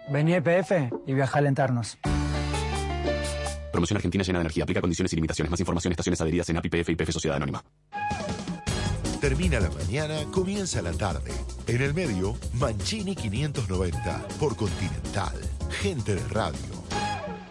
Vení a YPF y viaja a alentarnos. Promoción argentina llena de energía. Aplica condiciones y limitaciones. Más información, estaciones adheridas en API, YPF y YPF Sociedad Anónima. Termina la mañana, comienza la tarde. En el medio, Mancini 590 por Continental. Gente de radio.